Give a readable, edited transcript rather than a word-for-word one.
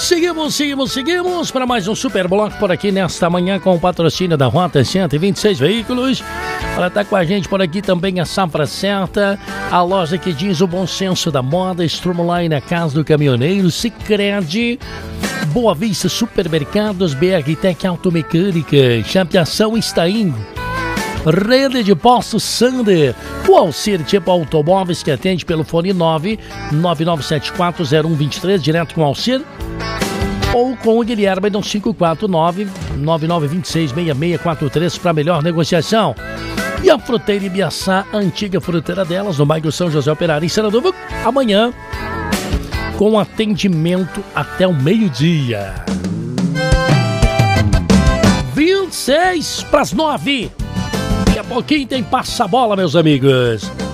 Seguimos para mais um Super Bloco por aqui nesta manhã com o patrocínio da Rota 126 Veículos. Ela está com a gente por aqui também a Safra Certa, a loja que diz o bom senso da moda, Strumline, a casa do caminhoneiro, Sicredi, Boa Vista Supermercados, BR Tech Automecânica, Chapeação está indo. Rede de Postos Sander, o Alcir Tipo Automóveis que atende pelo fone 999740123, direto com o Alcir, ou com o Guilherme no 549-9926-6643 para melhor negociação. E a Fruteira Ibiaçá, a antiga fruteira delas, no bairro São José Operário, em Sarandúva, amanhã, com atendimento até o meio-dia. 26 para as 9. Daqui a pouquinho tem passa-bola, meus amigos.